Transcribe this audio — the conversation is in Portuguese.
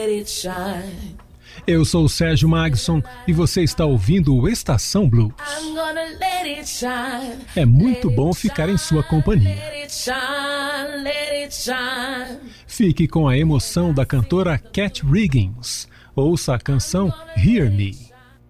Eu sou o Sérgio Magson e você está ouvindo o Estação Blues. É muito bom ficar em sua companhia. Fique com a emoção da cantora Cat Riggins. Ouça a canção Hear Me.